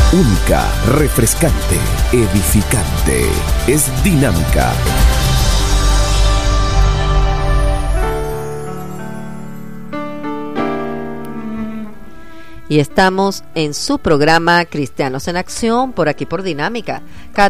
Única, refrescante, edificante. Es Dinámica. Y estamos en su programa Cristianos en Acción, por aquí por Dinámica,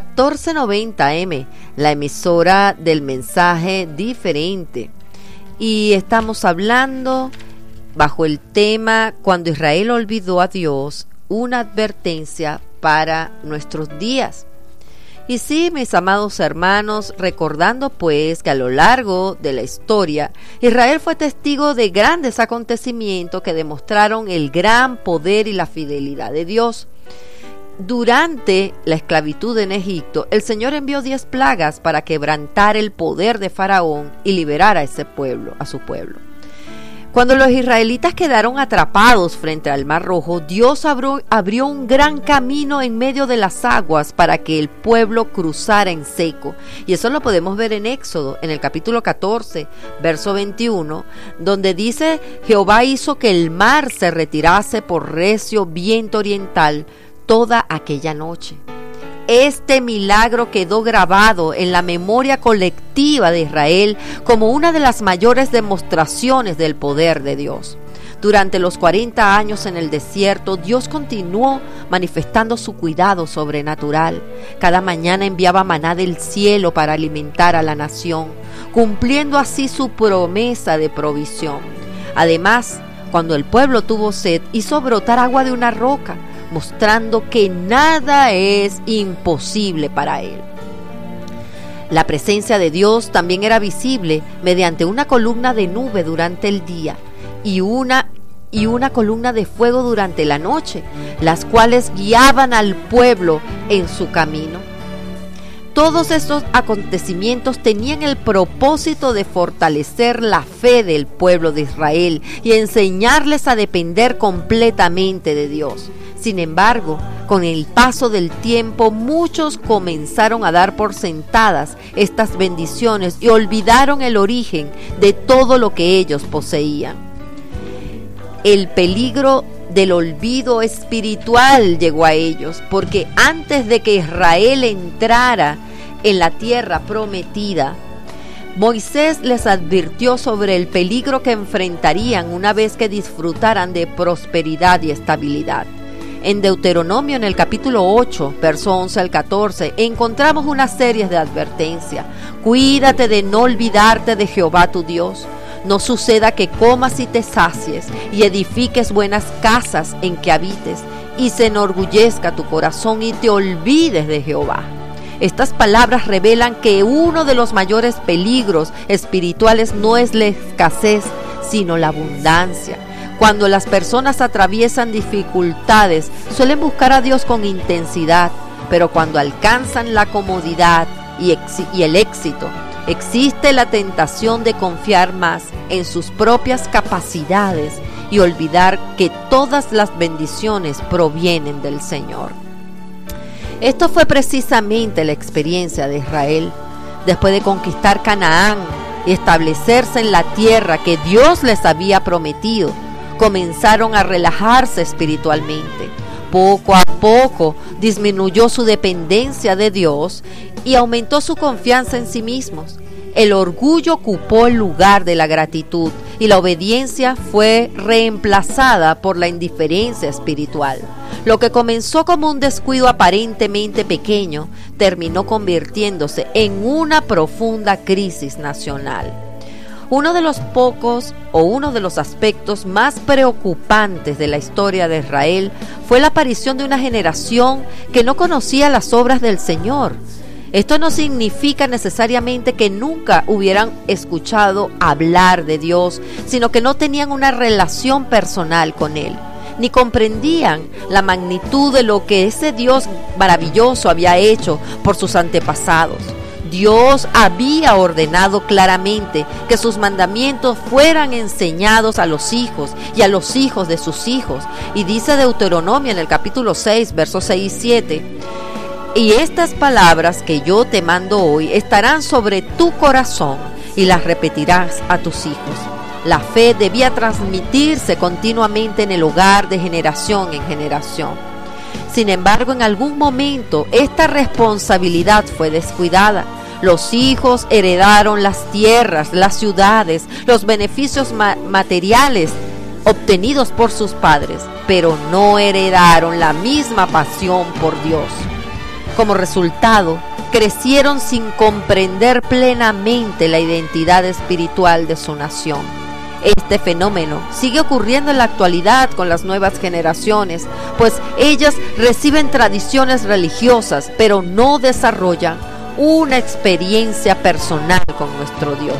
1490M, la emisora del mensaje diferente. Y estamos hablando bajo el tema Cuando Israel olvidó a Dios, una advertencia para nuestros días. Y sí, mis amados hermanos, recordando pues que a lo largo de la historia, Israel fue testigo de grandes acontecimientos que demostraron el gran poder y la fidelidad de Dios. Durante la esclavitud en Egipto, el Señor envió 10 plagas para quebrantar el poder de Faraón y liberar a ese pueblo, a su pueblo. Cuando los israelitas quedaron atrapados frente al Mar Rojo, Dios abrió un gran camino en medio de las aguas para que el pueblo cruzara en seco. Y eso lo podemos ver en Éxodo, en el capítulo 14, verso 21, donde dice: Jehová hizo que el mar se retirase por recio viento oriental toda aquella noche. Este milagro quedó grabado en la memoria colectiva de Israel como una de las mayores demostraciones del poder de Dios. Durante los 40 años en el desierto, Dios continuó manifestando su cuidado sobrenatural. Cada mañana enviaba maná del cielo para alimentar a la nación, cumpliendo así su promesa de provisión. Además, cuando el pueblo tuvo sed, hizo brotar agua de una roca, mostrando que nada es imposible para él. La presencia de Dios también era visible mediante una columna de nube durante el día y una columna de fuego durante la noche, las cuales guiaban al pueblo en su camino. Todos estos acontecimientos tenían el propósito de fortalecer la fe del pueblo de Israel y enseñarles a depender completamente de Dios. Sin embargo, con el paso del tiempo, muchos comenzaron a dar por sentadas estas bendiciones y olvidaron el origen de todo lo que ellos poseían. El peligro del olvido espiritual llegó a ellos, porque antes de que Israel entrara en la tierra prometida, Moisés les advirtió sobre el peligro que enfrentarían una vez que disfrutaran de prosperidad y estabilidad. En Deuteronomio, en el capítulo 8, verso 11 al 14, encontramos una serie de advertencias. Cuídate de no olvidarte de Jehová tu Dios. No suceda que comas y te sacies y edifiques buenas casas en que habites y se enorgullezca tu corazón y te olvides de Jehová. Estas palabras revelan que uno de los mayores peligros espirituales no es la escasez, sino la abundancia. Cuando las personas atraviesan dificultades, suelen buscar a Dios con intensidad, pero cuando alcanzan la comodidad y el éxito, existe la tentación de confiar más en sus propias capacidades y olvidar que todas las bendiciones provienen del Señor. Esto fue precisamente la experiencia de Israel. Después de conquistar Canaán y establecerse en la tierra que Dios les había prometido, comenzaron a relajarse espiritualmente. Poco a poco disminuyó su dependencia de Dios y aumentó su confianza en sí mismos. El orgullo ocupó el lugar de la gratitud y la obediencia fue reemplazada por la indiferencia espiritual. Lo que comenzó como un descuido aparentemente pequeño terminó convirtiéndose en una profunda crisis nacional. Uno de los aspectos más preocupantes de la historia de Israel fue la aparición de una generación que no conocía las obras del Señor. Esto no significa necesariamente que nunca hubieran escuchado hablar de Dios, sino que no tenían una relación personal con Él, ni comprendían la magnitud de lo que ese Dios maravilloso había hecho por sus antepasados. Dios había ordenado claramente que sus mandamientos fueran enseñados a los hijos y a los hijos de sus hijos. Y dice Deuteronomio en el capítulo 6, versos 6 y 7, y estas palabras que yo te mando hoy estarán sobre tu corazón y las repetirás a tus hijos. La fe debía transmitirse continuamente en el hogar de generación en generación. Sin embargo, en algún momento esta responsabilidad fue descuidada. Los hijos heredaron las tierras, las ciudades, los beneficios materiales obtenidos por sus padres, pero no heredaron la misma pasión por Dios. Como resultado, crecieron sin comprender plenamente la identidad espiritual de su nación. Este fenómeno sigue ocurriendo en la actualidad con las nuevas generaciones, pues ellas reciben tradiciones religiosas, pero no desarrollan una experiencia personal con nuestro Dios.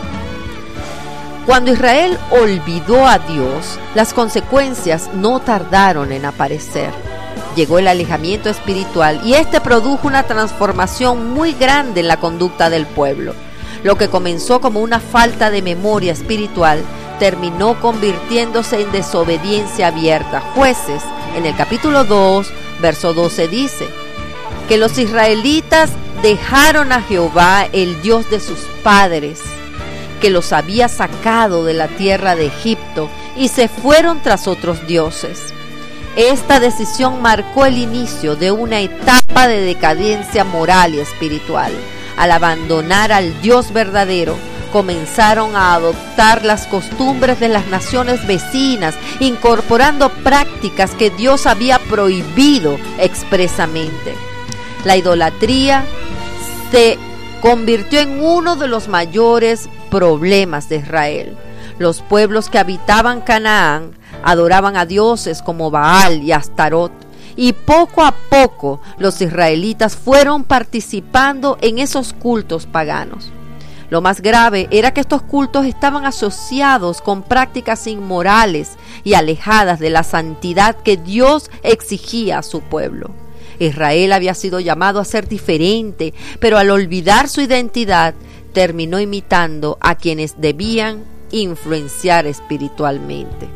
Cuando Israel olvidó a Dios, las consecuencias no tardaron en aparecer. Llegó el alejamiento espiritual y este produjo una transformación muy grande en la conducta del pueblo. Lo que comenzó como una falta de memoria espiritual terminó convirtiéndose en desobediencia abierta. Jueces, en el capítulo 2, verso 12 dice que los israelitas dejaron a Jehová, el Dios de sus padres, que los había sacado de la tierra de Egipto, y se fueron tras otros dioses. Esta decisión marcó el inicio de una etapa de decadencia moral y espiritual. Al abandonar al Dios verdadero, comenzaron a adoptar las costumbres de las naciones vecinas, incorporando prácticas que Dios había prohibido expresamente. La idolatría se convirtió en uno de los mayores problemas de Israel. Los pueblos que habitaban Canaán adoraban a dioses como Baal y Astarot, y poco a poco los israelitas fueron participando en esos cultos paganos. Lo más grave era que estos cultos estaban asociados con prácticas inmorales y alejadas de la santidad que Dios exigía a su pueblo. Israel había sido llamado a ser diferente, pero al olvidar su identidad, terminó imitando a quienes debían influenciar espiritualmente.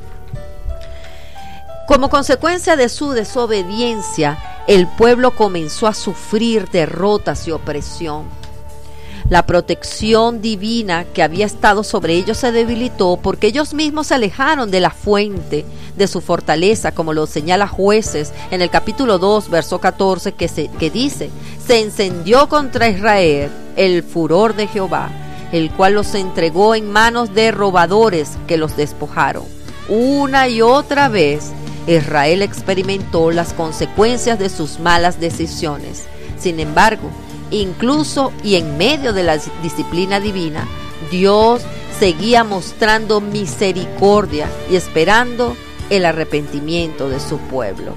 Como consecuencia de su desobediencia, el pueblo comenzó a sufrir derrotas y opresión. La protección divina que había estado sobre ellos se debilitó porque ellos mismos se alejaron de la fuente de su fortaleza, como lo señala Jueces en el capítulo 2, verso 14, que dice: se encendió contra Israel el furor de Jehová, el cual los entregó en manos de robadores que los despojaron. Una y otra vez Israel experimentó las consecuencias de sus malas decisiones. Sin embargo, incluso y en medio de la disciplina divina, Dios seguía mostrando misericordia y esperando el arrepentimiento de su pueblo.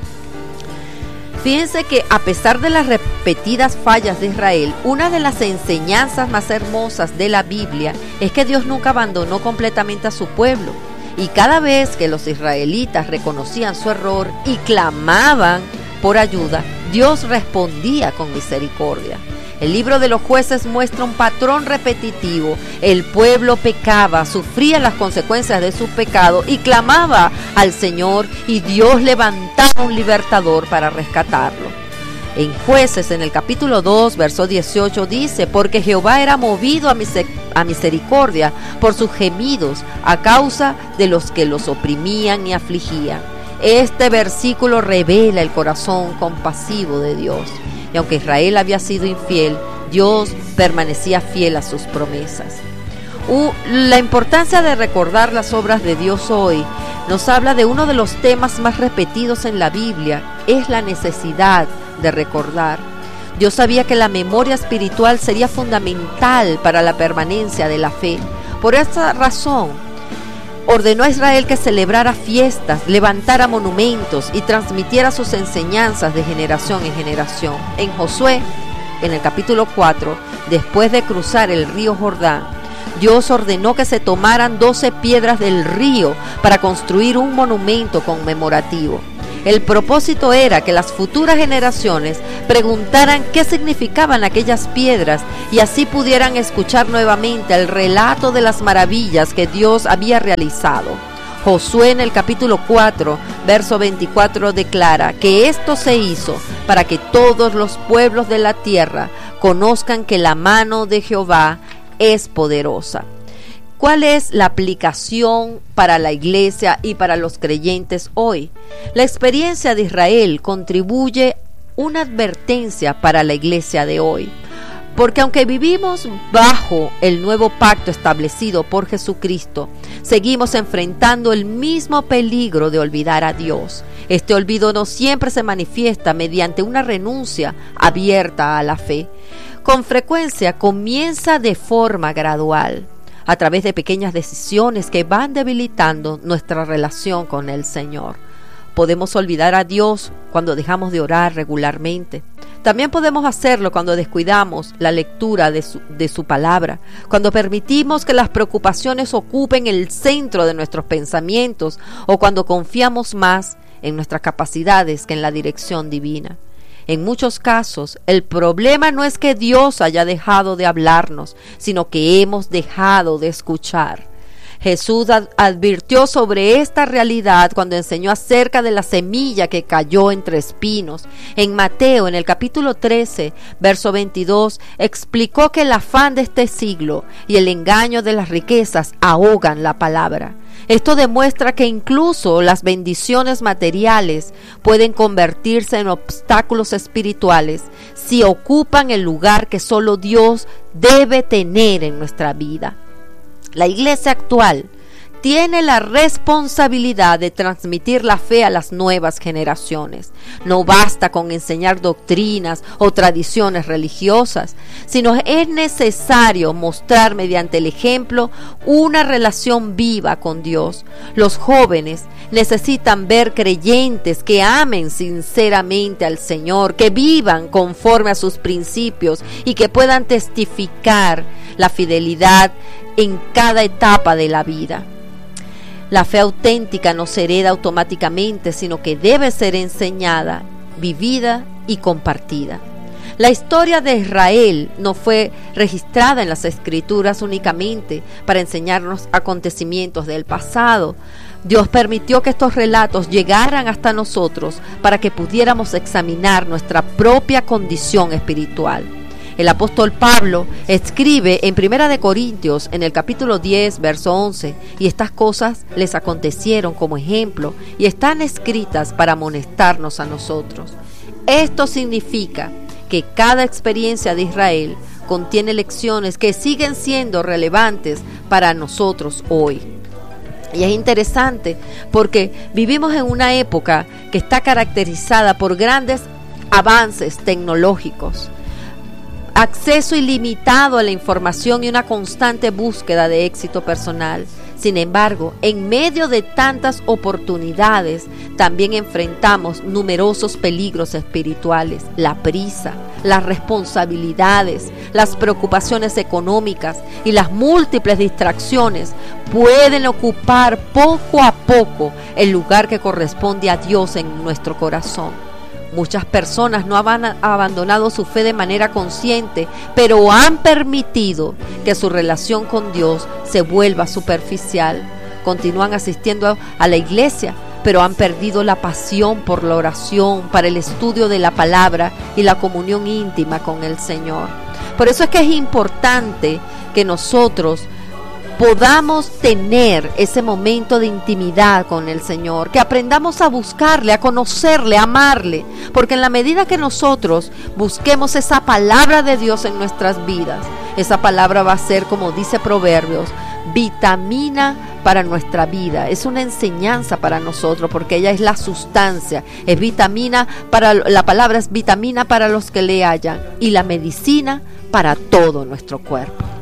Fíjense que a pesar de las repetidas fallas de Israel, una de las enseñanzas más hermosas de la Biblia es que Dios nunca abandonó completamente a su pueblo. Y cada vez que los israelitas reconocían su error y clamaban por ayuda, Dios respondía con misericordia. El libro de los Jueces muestra un patrón repetitivo. El pueblo pecaba, sufría las consecuencias de su pecado y clamaba al Señor, y Dios levantaba un libertador para rescatarlo. En Jueces, en el capítulo 2, verso 18 dice: porque Jehová era movido a misericordia por sus gemidos a causa de los que los oprimían y afligían. Este versículo revela el corazón compasivo de Dios. Y aunque Israel había sido infiel, Dios permanecía fiel a sus promesas. La importancia de recordar las obras de Dios hoy nos habla de uno de los temas más repetidos en la Biblia: es la necesidad de recordar. Dios sabía que la memoria espiritual sería fundamental para la permanencia de la fe. Por esta razón, ordenó a Israel que celebrara fiestas, levantara monumentos y transmitiera sus enseñanzas de generación en generación. En Josué, en el capítulo 4, después de cruzar el río Jordán, Dios ordenó que se tomaran 12 piedras del río para construir un monumento conmemorativo. El propósito era que las futuras generaciones preguntaran qué significaban aquellas piedras y así pudieran escuchar nuevamente el relato de las maravillas que Dios había realizado. Josué en el capítulo 4, verso 24 declara que esto se hizo para que todos los pueblos de la tierra conozcan que la mano de Jehová es poderosa. ¿Cuál es la aplicación para la iglesia y para los creyentes hoy? La experiencia de Israel contribuye una advertencia para la iglesia de hoy. Porque aunque vivimos bajo el nuevo pacto establecido por Jesucristo, seguimos enfrentando el mismo peligro de olvidar a Dios. Este olvido no siempre se manifiesta mediante una renuncia abierta a la fe. Con frecuencia comienza de forma gradual, a través de pequeñas decisiones que van debilitando nuestra relación con el Señor. Podemos olvidar a Dios cuando dejamos de orar regularmente. También podemos hacerlo cuando descuidamos la lectura de su palabra, cuando permitimos que las preocupaciones ocupen el centro de nuestros pensamientos o cuando confiamos más en nuestras capacidades que en la dirección divina. En muchos casos, el problema no es que Dios haya dejado de hablarnos, sino que hemos dejado de escuchar. Jesús advirtió sobre esta realidad cuando enseñó acerca de la semilla que cayó entre espinos. En Mateo, en el capítulo 13, verso 22, explicó que el afán de este siglo y el engaño de las riquezas ahogan la palabra. Esto demuestra que incluso las bendiciones materiales pueden convertirse en obstáculos espirituales si ocupan el lugar que solo Dios debe tener en nuestra vida. La iglesia actual tiene la responsabilidad de transmitir la fe a las nuevas generaciones. No basta con enseñar doctrinas o tradiciones religiosas, sino es necesario mostrar mediante el ejemplo una relación viva con Dios. Los jóvenes necesitan ver creyentes que amen sinceramente al Señor, que vivan conforme a sus principios y que puedan testificar la fidelidad en cada etapa de la vida. La fe auténtica no se hereda automáticamente, sino que debe ser enseñada, vivida y compartida. La historia de Israel no fue registrada en las Escrituras únicamente para enseñarnos acontecimientos del pasado. Dios permitió que estos relatos llegaran hasta nosotros para que pudiéramos examinar nuestra propia condición espiritual. El apóstol Pablo escribe en 1 Corintios, en el capítulo 10, verso 11, y estas cosas les acontecieron como ejemplo y están escritas para amonestarnos a nosotros. Esto significa que cada experiencia de Israel contiene lecciones que siguen siendo relevantes para nosotros hoy. Y es interesante porque vivimos en una época que está caracterizada por grandes avances tecnológicos, acceso ilimitado a la información y una constante búsqueda de éxito personal. Sin embargo, en medio de tantas oportunidades, también enfrentamos numerosos peligros espirituales. La prisa, las responsabilidades, las preocupaciones económicas y las múltiples distracciones pueden ocupar poco a poco el lugar que corresponde a Dios en nuestro corazón. Muchas personas no han abandonado su fe de manera consciente, pero han permitido que su relación con Dios se vuelva superficial. Continúan asistiendo a la iglesia, pero han perdido la pasión por la oración, para el estudio de la palabra y la comunión íntima con el Señor. Por eso es que es importante que nosotros podamos tener ese momento de intimidad con el Señor, que aprendamos a buscarle, a conocerle, a amarle, porque en la medida que nosotros busquemos esa palabra de Dios en nuestras vidas, esa palabra va a ser, como dice Proverbios, vitamina para nuestra vida. Es una enseñanza para nosotros, porque ella es la sustancia, es vitamina la palabra es vitamina para los que le hallan y la medicina para todo nuestro cuerpo.